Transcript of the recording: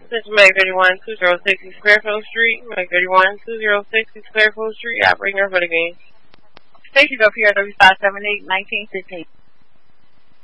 This is Meg 31 206 East Clearfield Street. Meg 31 206 East Clearfield Street. Operator for the game. Station up here at 3578 1915.